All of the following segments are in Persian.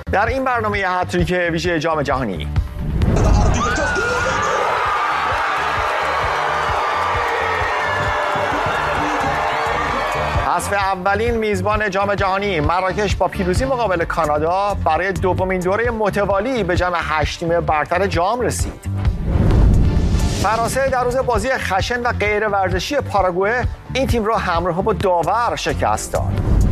در این برنامه هتریک ویژه جام جهانی حذف اولین میزبان جام جهانی مراکش با پیروزی مقابل کانادا برای دومین دوره متوالی به جام 8 تیم برتر جام رسید. فرانسه در روز بازی خشن و غیر ورزشی پاراگوئه این تیم را همراه با داور شکست داد.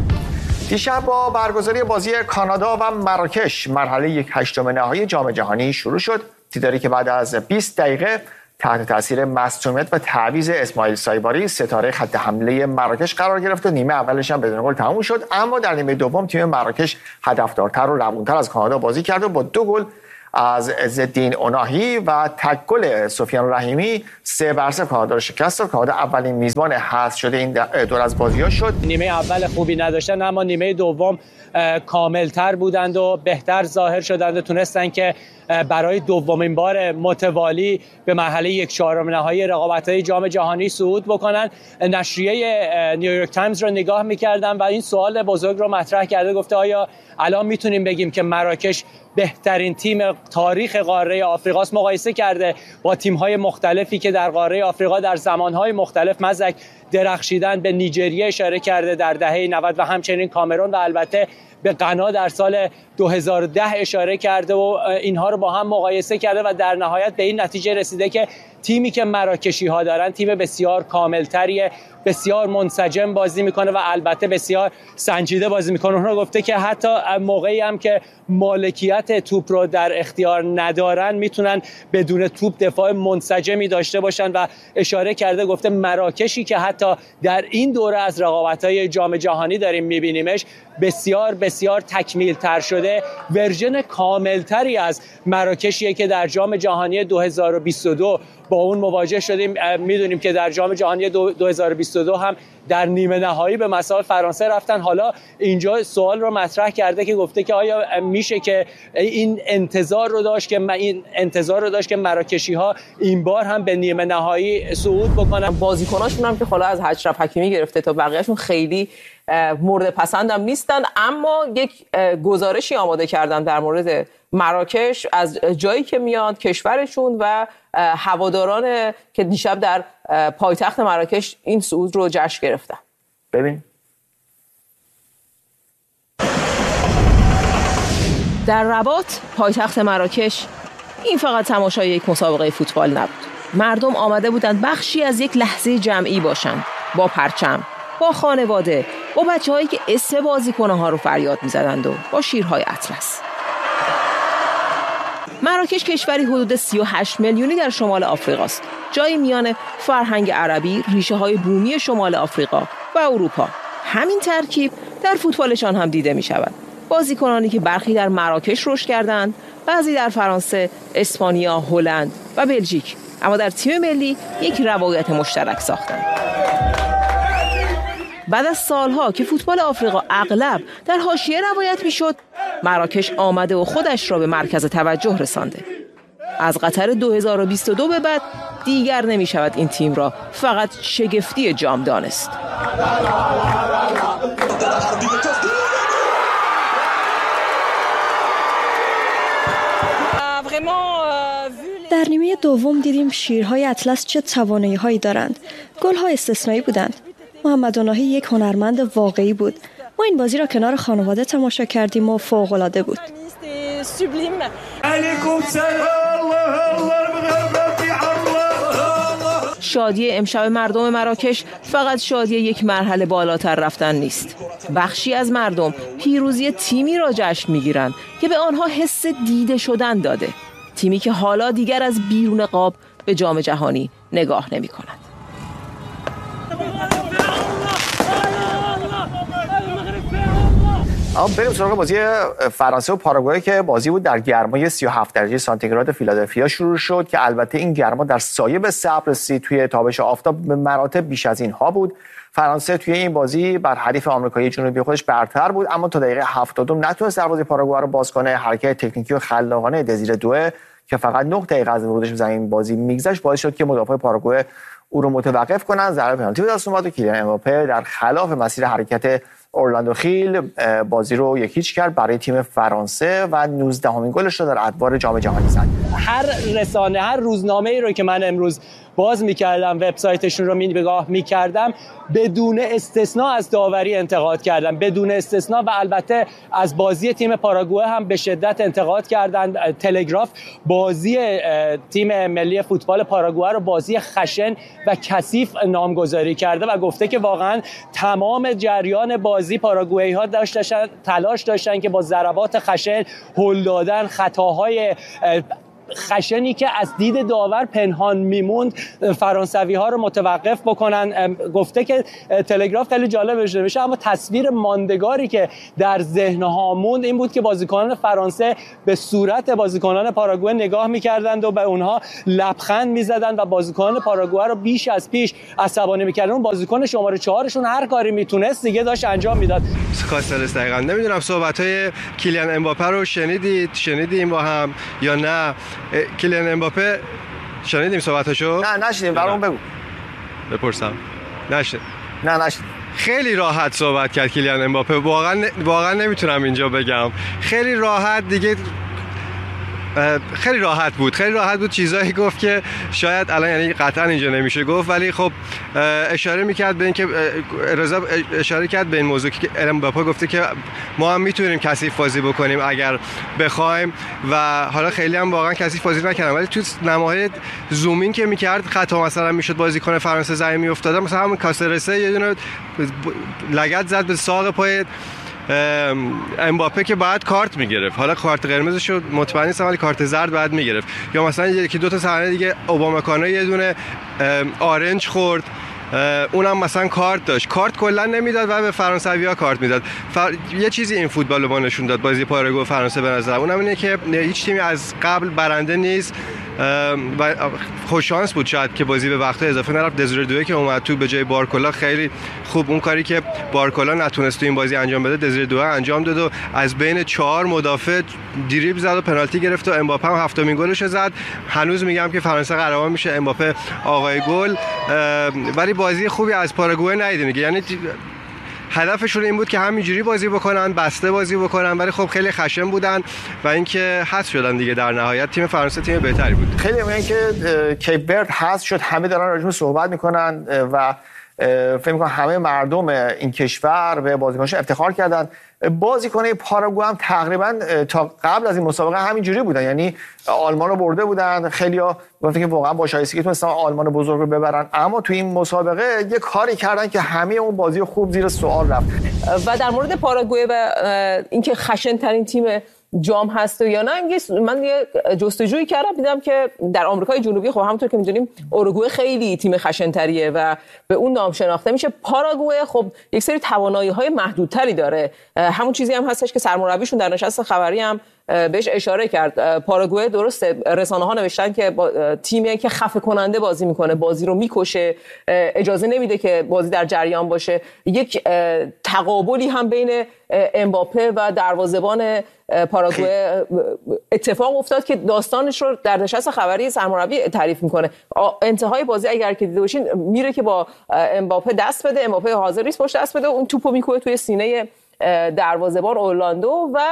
دیشب با برگزاری بازی کانادا و مراکش مرحله 1/8 نهایی جام جهانی شروع شد. دیداری که بعد از 20 دقیقه تحت تاثیر مصدومیت و تعویض اسماعیل سایباری ستاره خط حمله مراکش قرار گرفت و نیمه اولش هم بدون گل تموم شد، اما در نیمه دوم تیم مراکش هدفدارتر و روونتر از کانادا بازی کرد و با 2 گل از عزالدین اوناهی و تک گل سفیان رحیمی 3-0 کانادا را شکست داد. کانادا اولین میزبان حذف شده این دور از بازی‌ها شد. نیمه اول خوبی نداشتن اما نیمه دوم کاملتر بودند و بهتر ظاهر شدند و تونستن که برای دومین بار متوالی به مرحله 1/4 نهایی رقابت‌های جام جهانی صعود بکنن. نشریه نیویورک تایمز رو نگاه می‌کردم و این سوال بزرگ رو مطرح کرده، گفته آیا الان میتونیم بگیم که مراکش بهترین تیم تاریخ قاره آفریقاست؟ مقایسه کرده با تیم‌های مختلفی که در قاره آفریقا در زمان‌های مختلف مزدک درخشیدن. به نیجریه اشاره کرده در دهه 90 و همچنین کامرون و البته به غنا در سال 2010 اشاره کرده و اینها رو با هم مقایسه کرده و در نهایت به این نتیجه رسیده که تیمی که مراکشی ها دارن تیم بسیار کاملتریه، بسیار منسجم بازی میکنه و البته بسیار سنجیده بازی میکنه. اونها گفته که حتی موقعی هم که مالکیت توپ رو در اختیار ندارن میتونن بدون توپ دفاع منسجمی داشته باشن و اشاره کرده، گفته مراکشی که حتی در این دوره از رقابت‌های جام جهانی داریم میبینیمش بسیار بسیار تکمیل تر شده، ورژن کاملتری از مراکشیه که در جام جهانی 2022 با اون مواجه شدیم. میدونیم که در جام جهانی 2022 هم در نیمه نهایی به مساوی فرانسه رفتن. حالا اینجا سوال رو مطرح کرده که گفته که آیا میشه که این انتظار رو داشت که مراکشی ها این بار هم به نیمه نهایی صعود بکنن. بازیکناشون هم که خلا از اشرف حکیمی گرفته تا بقیه‌شون خیلی مورد پسندم نیستن، اما یک گزارشی آماده کردن در مورد مراکش از جایی که میاد کشورشون و هواداران که دیشب در پایتخت مراکش این صعود رو جشن گرفتن. ببین در رباط پایتخت مراکش این فقط تماشای یک مسابقه فوتبال نبود. مردم آمده بودند بخشی از یک لحظه جمعی باشند، با پرچم، با خانواده، با بچه‌هایی که اسم بازیکن‌ها رو فریاد می‌زدند و با شیرهای اطلس. مراکش کشوری حدود 38 میلیونی در شمال آفریقا است. جایی میان فرهنگ عربی، ریشه‌های بومی شمال آفریقا و اروپا. همین ترکیب در فوتبالشان هم دیده می‌شود. بازیکنانی که برخی در مراکش رشد کردند، بعضی در فرانسه، اسپانیا، هلند و بلژیک، اما در تیم ملی یک روایت مشترک ساختند. بعد از سالها که فوتبال آفریقا اغلب در حاشیه روایت میشد، مراکش آمده و خودش را به مرکز توجه رسانده. از قطر 2022 به بعد دیگر نمی شود این تیم را فقط شگفتی جام دانست. در نیمه دوم دیدیم شیرهای اطلس چه توانایی‌هایی دارند. گل‌ها استثنایی بودند. محمد اوناهی یک هنرمند واقعی بود. ما این بازی را کنار خانواده تماشا کردیم و فوق‌العاده بود. شادی امشب مردم مراکش فقط شادی یک مرحله بالاتر رفتن نیست. بخشی از مردم پیروزی تیمی را جشن می‌گیرند که به آنها حس دیده شدن داده. تیمی که حالا دیگر از بیرون قاب به جام جهانی نگاه نمی‌کند. اما بریم سراغ بازی فرانسه و پاراگوئه که بازی بود در گرمای 37 درجه سانتیگراد فیلادلفیا شروع شد که البته این گرما در سایه به صبر رسید. توی تابش آفتاب به مراتب بیش از اینها بود. فرانسه توی این بازی بر حریف آمریکایی جنوبی خودش برتر بود، اما تا دقیقه 70 نتونست دروازه پاراگوئه رو باز کنه. حرکت تکنیکی و خلاقانه دزیر دوئه که فقط 9 دقیقه از ورودش به زمین بازی میگذشت باعث شد که مدافع پاراگوئه او رو متوقف کنن. ضربه پنالتی به دست اومد و کیلیان امباپه در خلاف مسیر حرکت اورلاندو خیل بازی رو 1-0 کرد برای تیم فرانسه و 19مین گلش رو در ادوار جام جهانی زد. هر رسانه، هر روزنامه‌ای رو که من امروز باز می‌کردم، وبسایتشون رو نگاه می‌کردم، بدون استثنا از داوری انتقاد کردن، بدون استثنا، و البته از بازی تیم پاراگوئه هم به شدت انتقاد کردن. تلگراف بازی تیم ملی فوتبال پاراگوئه رو بازی خشن و کثیف نامگذاری کرده و گفته که واقعا تمام جریان بازی پاراگوئه‌ها تلاش داشتن که با ضربات خشن، هل دادن، خطاهای خشنی که از دید داور پنهان میموند فرانسوی ها رو متوقف بکنن. گفته که تلگراف خیلی جالب میشه، اما تصویر ماندگاری که در ذهن ها موند این بود که بازیکنان فرانسه به صورت بازیکنان پاراگوئه نگاه میکردند و به اونها لبخند میزدند و بازیکنان پاراگوئه رو بیش از پیش عصبانی میکردن. اون بازیکن شماره 4شون هر کاری میتونست دیگه داشت انجام میداد. کاستلس دقیقاً نمیدونم صحبت‌های کیلیان امباپه رو شنیدیم با هم یا نه؟ کیلیان امباپه شنیدیم صحبتاشو؟ نه نشنیدیم. برام بگو. بپرسم. نه خیلی راحت صحبت کرد کیلیان امباپه. واقعا نمیتونم اینجا بگم. خیلی راحت دیگه. خیلی راحت بود چیزایی گفت که شاید الان یعنی قطعا اینجا نمیشه گفت، ولی خب اشاره میکرد به این که رضا اشاره کرد به این موضوع که امباپه گفته که ما هم میتونیم کثیف بازی بکنیم اگر بخوایم و حالا خیلی هم واقعا کثیف بازی نکردن، ولی تو نماهای زومین که میکرد خطا مثلا میشد بازیکن فرانسه زمین میافتاد، مثلا همون کاسترسه یه دونه لگد زد به ساق پای امباپه که باید کارت میگرفت. حالا کارت قرمزش رو مطمئن نیستم ولی کارت زرد باید میگرفت. یا مثلا یکی دو تا صحنه دیگه اوبامکانو یه دونه آرنج خورد، اونم مثلا کارت داشت. کارت کلا نمیداد و به فرانسوی‌ها کارت میداد. یه چیزی این فوتبال رو نشون داد بازی پاراگوئه و فرانسه به نظر اونم اینه که هیچ تیمی از قبل برنده نیست و خوش شانس بود شاید که بازی به وقت اضافه نرفت. دزیره دوئه که اومد تو به جای بارکولا خیلی خوب اون کاری که بارکولا نتونست تو این بازی انجام بده دزیره دوئه انجام داد و از بین 4 مدافع دریبل زد و پنالتی گرفت و امباپه هم 7مین گلش زد. هنوز میگم که فرانسه قهرمان میشه، امباپه آقای گل. ولی بازی خوبی از پاراگوئه ندیدیم دیگه، یعنی هدفشون این بود که همینجوری بازی بکنن، بسته بازی بکنن، ولی خب خیلی خشن بودن و اینکه حذف شدن دیگه. در نهایت تیم فرانسه تیم بهتری بود. خیلی میگن که کیپ ورد حذف شد، همه دارن راجع بهش صحبت میکنن و فکر میکنم همه مردم این کشور به بازیکنش افتخار کردن. بازیکنای پاراگوئه هم تقریبا تا قبل از این مسابقه همینجوری بودن، یعنی آلمان رو برده بودن، خیلی‌ها گفتن که واقعا با شایستگی تونستن آلمان بزرگ رو ببرن، اما تو این مسابقه یه کاری کردن که همه اون بازی خوب زیر سوال رفت. و در مورد پاراگوئه و اینکه خشن ترین تیم جام هست یا نه، من یه جستجویی کردم دیدم که در آمریکای جنوبی خب همونطور که می‌دونیم اوروگوئه خیلی تیم خشن‌تریه و به اون نام شناخته میشه. پاراگوئه خب یک سری توانایی‌های محدودتری داره، همون چیزی هم هستش که سرمربیشون در نشست خبری هم بهش اشاره کرد. پاراگوئه درسته رسانه‌ها نوشتن که تیمی که خفه کننده بازی میکنه، بازی رو میکشه، اجازه نمیده که بازی در جریان باشه. یک تقابلی هم بین امباپه و دروازه‌بان پاراگوئه اتفاق افتاد که داستانش رو در نشست خبری سرمربی تعریف میکنه. انتهای بازی اگر که دیده باشین میره که با امباپه دست بده، امباپه حاضر نیست پشت دست بده، اون توپو میکوبه توی سینه دروازه‌بان اورلاندو و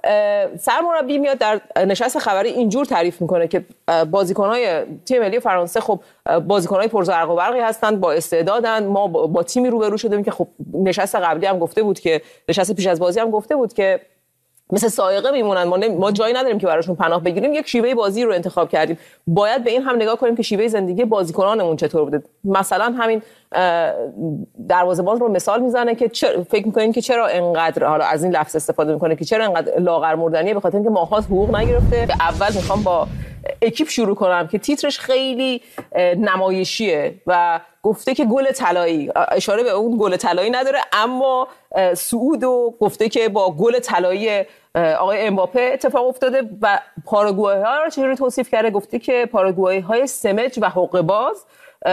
سرمربی میاد در نشست خبری اینجور تعریف میکنه که بازیکن‌های تیم ملی فرانسه خب بازیکن‌های پرزرق و برقی هستند، با استعدادن. ما با تیمی روبرو شدیم که خب نشست قبلی هم گفته بود که نشست پیش از بازی هم گفته بود که مثل سائقه میمونن، ما جایی نداریم که براشون پناه بگیریم. یک شیوه بازی رو انتخاب کردیم، باید به این هم نگاه کنیم که شیوه زندگی بازیکنانمون چطور بوده. مثلا همین دروازه‌بان رو مثال میزنه که فکر میکنین که چرا انقدر، حالا از این لفظ استفاده میکنه که چرا انقدر لاغر مردنیه، به خاطر اینکه ماهات حقوق نگرفته. اول میخوام با اکیپ شروع کنم که تیترش خیلی نمایشیه و گفته که گل طلایی، اشاره به اون گل طلایی نداره، اما سعودو گفته که با گل طلایی آقای امباپه اتفاق افتاده و پاراگوئه ها رو چجوری توصیف کرده. گفته که پاراگوئه های سمج و حقه باز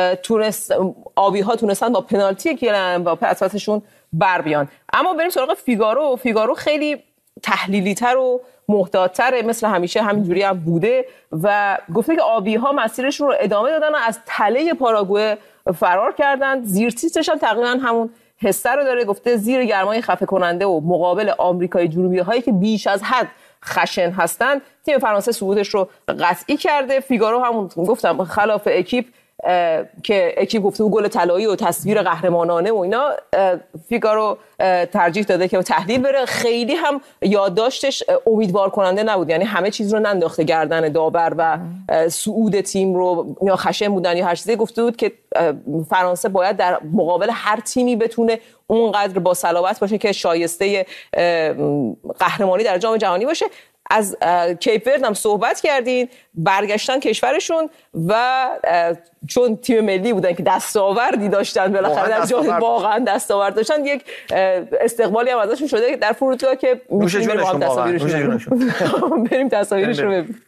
آبی ها تونستن با پنالتی کیلیان امباپه از پسشون بر بیان. اما بریم سراغ فیگارو خیلی تحلیلی تر و محتاط‌تر، مثل همیشه همینجوری هم بوده و گفته که آبی ها مسیرشون رو ادامه دادن و از تله پاراگوئه فرار کردن. زیر تیترش هم تقریبا همون حسه رو داره. گفته زیر گرمای خفه کننده و مقابل آمریکای جنوبی هایی که بیش از حد خشن هستن، تیم فرانسه صعودش رو قطعی کرده. فیگارو همون گفتم خلاف اکیپ که اکیپ گفته بود گل طلایی و تصویر قهرمانانه و اینا، فیگارو ترجیح داده که تحلیل بره. خیلی هم یادداشتش امیدوار کننده نبود، یعنی همه چیز رو ننداخته گردن داور و صعود تیم رو یا خشن بودن یا هر چیزی. گفته بود که فرانسه باید در مقابل هر تیمی بتونه اونقدر با صلابت باشه که شایسته قهرمانی در جام جهانی باشه. از کیپ ورد هم صحبت کردین، برگشتن کشورشون و چون تیم ملی بودن که دستاوردی داشتن بالاخره در جام واقعا دستاورد داشتن، یک استقبالی هم ازشون شده در فرودگاه که میتونیم بریم تصاویرشون بریم تصاویرش رو ببینیم.